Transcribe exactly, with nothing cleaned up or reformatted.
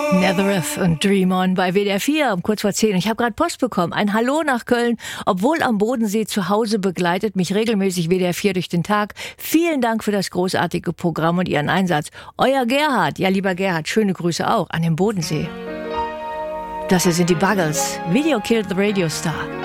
Nazareth und Dream On bei W D R vier um kurz vor zehn. Ich habe gerade Post bekommen. Ein Hallo nach Köln. Obwohl am Bodensee zu Hause begleitet mich regelmäßig W D R vier durch den Tag. Vielen Dank für das großartige Programm und Ihren Einsatz. Euer Gerhard. Ja, lieber Gerhard, schöne Grüße auch an den Bodensee. Das hier sind die Buggles. Video Killed the Radio Star.